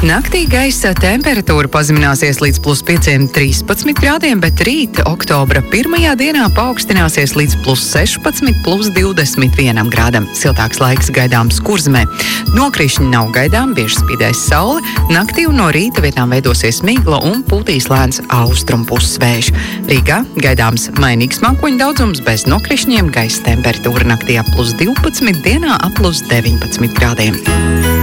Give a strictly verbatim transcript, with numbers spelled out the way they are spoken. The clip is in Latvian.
Naktī gaisa temperatūra pazemināsies līdz plus pieciem trīspadsmit grādiem, bet rīt, oktobra pirmajā dienā, paaugstināsies līdz plus sešpadsmit, plus divdesmit vienam grādam. Siltāks laiks gaidāms Kurzemē. Nokrišņi nav gaidām, bieži spīdēs saule. Naktī un no rīta vietām veidosies migla un pūtīs lēns austrumu puses vējš. Rīgā gaidāms mainīgs mākoņu daudzums bez nokrišņiem, gaisa temperatūra naktī ap plus divpadsmit, dienā ap plus deviņpadsmit grādiem.